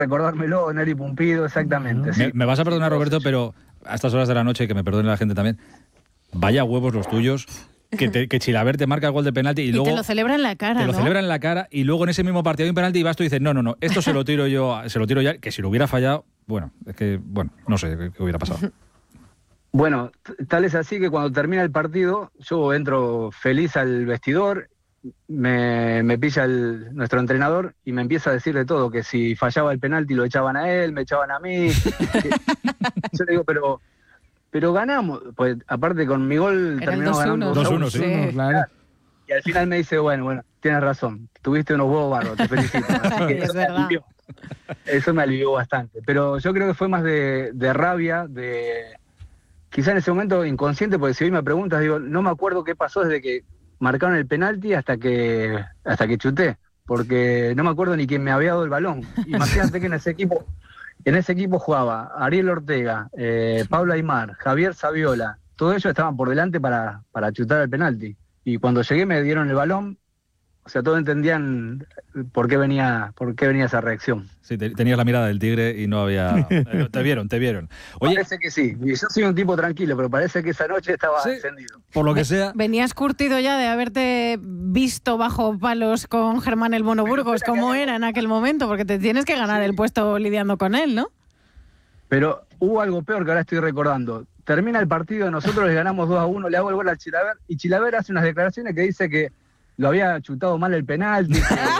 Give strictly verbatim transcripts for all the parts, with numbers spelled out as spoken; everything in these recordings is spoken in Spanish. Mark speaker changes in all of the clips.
Speaker 1: recordármelo, Neri Pumpido, exactamente.
Speaker 2: Uh-huh.
Speaker 1: Sí.
Speaker 2: Me, me vas a perdonar, Roberto, pero a estas horas de la noche, que me perdone la gente también, vaya huevos los tuyos, que, te, que Chilavert te marca el gol de penalti y, y luego...
Speaker 3: te lo celebra en la cara,
Speaker 2: Te lo
Speaker 3: ¿no?
Speaker 2: celebra en la cara y luego en ese mismo partido hay un penalti y vas tú y dices, no, no, no, esto se lo tiro yo, se lo tiro ya, que si lo hubiera fallado, bueno, es que, bueno, no sé qué, qué hubiera pasado.
Speaker 1: Bueno, tal es así que cuando termina el partido, yo entro feliz al vestidor, me, me pilla el, nuestro entrenador y me empieza a decir de todo, que si fallaba el penalti lo echaban a él, me echaban a mí. que, yo le digo, pero pero ganamos, pues aparte con mi gol
Speaker 3: Era
Speaker 1: terminamos ganando
Speaker 2: dos uno, sí.
Speaker 4: Sí, claro.
Speaker 1: Y al final me dice, bueno, bueno, tienes razón, tuviste unos huevos barros, te felicito. Así que
Speaker 3: Es
Speaker 1: eso, me
Speaker 3: verdad.
Speaker 1: alivió, eso me alivió bastante. Pero yo creo que fue más de, de rabia, de quizá en ese momento inconsciente, porque si hoy me preguntas, digo, no me acuerdo qué pasó desde que marcaron el penalti hasta que hasta que chuté, porque no me acuerdo ni quién me había dado el balón. Imagínate que en ese equipo en ese equipo jugaba Ariel Ortega, eh, Pablo Aymar, Javier Saviola, todos ellos estaban por delante para, para chutar el penalti. Y cuando llegué me dieron el balón, o sea, todos entendían por qué venía, por qué venía esa reacción.
Speaker 2: Sí, te, tenías la mirada del tigre y no había... eh, te vieron, te vieron. Oye,
Speaker 1: Parece que sí, y yo soy un tipo tranquilo, pero parece que esa noche estaba
Speaker 2: sí,
Speaker 1: encendido.
Speaker 2: por lo que sea...
Speaker 3: Venías curtido ya de haberte visto bajo palos con Germán el Mono Burgos, como era en aquel momento, porque te tienes que ganar el puesto lidiando con él, ¿no?
Speaker 1: Pero hubo algo peor que ahora estoy recordando. Termina el partido, nosotros le ganamos dos a uno, le hago el gol a Chilavert, y Chilavert hace unas declaraciones que dice que lo había chutado mal el penalti.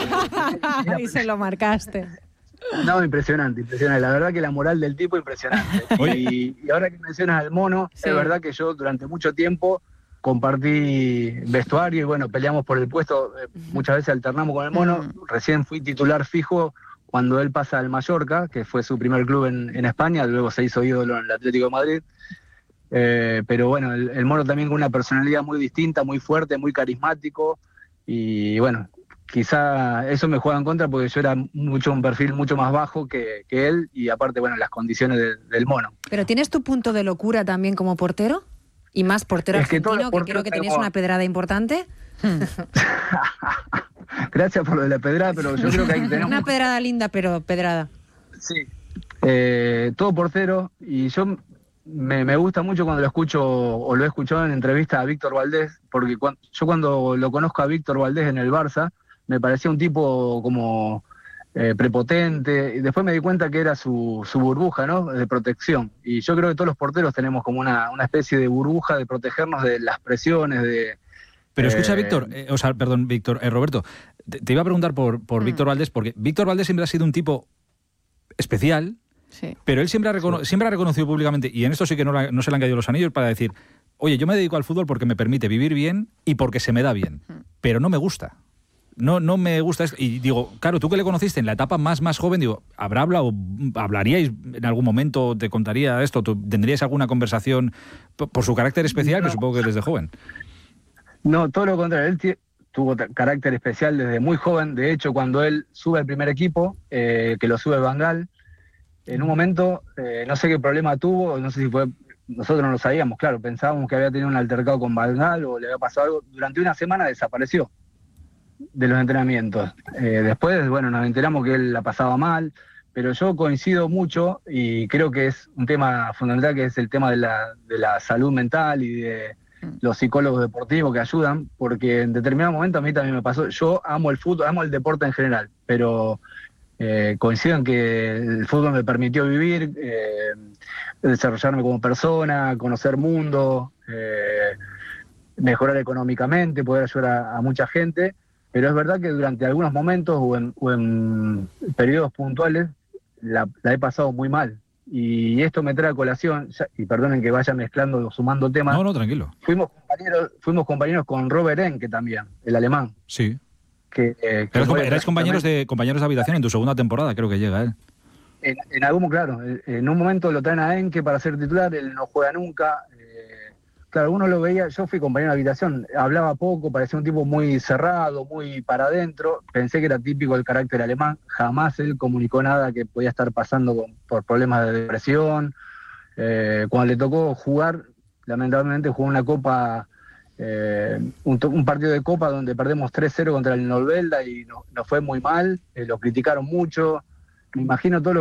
Speaker 3: Y se lo marcaste.
Speaker 1: No, impresionante, impresionante. La verdad que la moral del tipo impresionante. Y, y ahora que mencionas al Mono,
Speaker 3: Sí.
Speaker 1: es verdad que yo durante mucho tiempo compartí vestuario y bueno, peleamos por el puesto, eh, muchas veces alternamos con el Mono.
Speaker 3: Uh-huh.
Speaker 1: Recién fui titular fijo cuando él pasa al Mallorca, que fue su primer club en, en España, luego se hizo ídolo en el Atlético de Madrid. Eh, pero bueno, el, el Mono también con una personalidad muy distinta, muy fuerte, muy carismático, y bueno, quizá eso me juega en contra porque yo era mucho un perfil mucho más bajo que, que él, y aparte, bueno, las condiciones de, del Mono.
Speaker 5: ¿Pero tienes tu punto de locura también como portero? Y más portero
Speaker 1: Es que
Speaker 5: argentino,
Speaker 1: todos
Speaker 5: que,
Speaker 1: los
Speaker 5: creo
Speaker 1: porteros
Speaker 5: que tenías
Speaker 1: tenemos-
Speaker 5: una pedrada importante.
Speaker 1: Gracias por lo de la pedrada, pero yo creo que ahí tenemos...
Speaker 5: Una pedrada linda, pero pedrada.
Speaker 1: Sí, eh, todo portero, y yo me, me gusta mucho cuando lo escucho, o lo he escuchado en entrevista a Víctor Valdés, porque cuando, yo cuando lo conozco a Víctor Valdés en el Barça, me parecía un tipo como eh, prepotente, y después me di cuenta que era su, su burbuja, ¿no?, de protección, y yo creo que todos los porteros tenemos como una, una especie de burbuja de protegernos de las presiones, de...
Speaker 2: Pero escucha,
Speaker 1: eh,
Speaker 2: Víctor, eh, o sea, perdón, Víctor, eh, Roberto, te, te iba a preguntar por, por
Speaker 3: Mm.
Speaker 2: Víctor Valdés, porque Víctor Valdés siempre ha sido un tipo especial,
Speaker 3: Sí.
Speaker 2: pero él siempre ha, recono- siempre ha reconocido públicamente, y en esto sí que no, la- no se le han caído los anillos, para decir, oye, yo me dedico al fútbol porque me permite vivir bien y porque se me da bien, pero no me gusta. No, no me gusta esto. Y digo, claro, tú que le conociste en la etapa más, más joven, digo, ¿habrá hablado, hablaríais en algún momento, te contaría esto, tú, tendríais alguna conversación por, por su carácter especial,
Speaker 1: No.
Speaker 2: que supongo que desde joven?
Speaker 1: No, todo lo contrario. Él tie- tuvo ta- carácter especial desde muy joven. De hecho, cuando él sube al primer equipo, eh, que lo sube Van Gaal, en un momento, eh, no sé qué problema tuvo, no sé si fue, nosotros no lo sabíamos, claro, pensábamos que había tenido un altercado con Van Gaal o le había pasado algo. Durante una semana desapareció de los entrenamientos. Eh, después, bueno, nos enteramos que él la pasaba mal, pero yo coincido mucho y creo que es un tema fundamental, que es el tema de la, de la salud mental y de los psicólogos deportivos que ayudan, porque en determinado momento a mí también me pasó. Yo amo el fútbol, amo el deporte en general, pero eh, coincido en que el fútbol me permitió vivir, eh, desarrollarme como persona, conocer mundo, eh, mejorar económicamente, poder ayudar a, a mucha gente, pero es verdad que durante algunos momentos o en, o en periodos puntuales la, la he pasado muy mal. Y esto me trae a colación, ya, y perdonen que vaya mezclando o sumando temas.
Speaker 2: No, no, tranquilo.
Speaker 1: Fuimos compañeros, fuimos compañeros con Robert Enke también, el alemán.
Speaker 2: Sí.
Speaker 1: Que, eh, que
Speaker 2: Eras,
Speaker 1: fue
Speaker 2: erais compañeros
Speaker 1: prácticamente-
Speaker 2: de, compañeros de habitación en tu segunda temporada, creo que llega él.
Speaker 1: En, en algún, claro, en un momento lo traen a Enke para ser titular, él no juega nunca. Eh, claro, uno lo veía, yo fui compañero de habitación, hablaba poco, parecía un tipo muy cerrado, muy para adentro. Pensé que era típico del carácter alemán, jamás él comunicó nada que podía estar pasando con- por problemas de depresión. Eh, cuando le tocó jugar, lamentablemente jugó una copa, eh, un, to- un partido de copa donde perdemos tres cero contra el Norvelda y no- nos fue muy mal, eh, lo criticaron mucho. me imagino todo lo